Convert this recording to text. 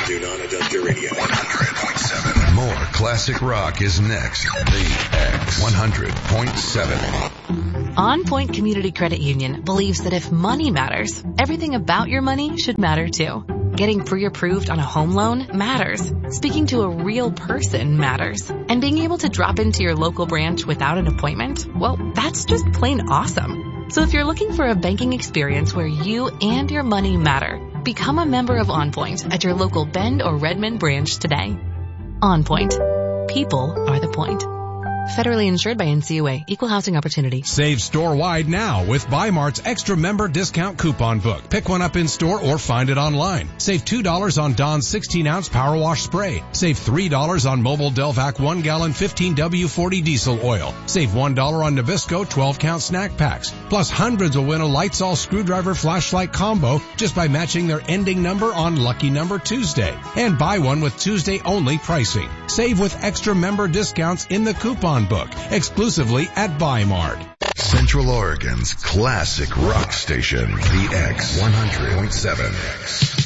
Do not adjust your radio. 100.7. More classic rock is next. The X 100.7. On Point Community Credit Union believes that if money matters, everything about your money should matter too. Getting pre-approved on a home loan matters. Speaking to a real person matters. And being able to drop into your local branch without an appointment, well, that's just plain awesome. So if you're looking for a banking experience where you and your money matter, become a member of On Point at your local Bend or Redmond branch today. On Point. People are the point. Federally insured by NCUA. Equal housing opportunity. Save store-wide now with Bi-Mart's Extra Member Discount Coupon Book. Pick one up in store or find it online. Save $2 on Dawn's 16-ounce Power Wash Spray. Save $3 on Mobile Delvac 1-gallon 15W40 diesel oil. Save $1 on Nabisco 12-count snack packs. Plus hundreds will win a Lights-All Screwdriver Flashlight combo just by matching their ending number on Lucky Number Tuesday. And buy one with Tuesday-only pricing. Save with extra member discounts in the coupon book, exclusively at Bi-Mart. Central Oregon's classic rock station, the X 100.7.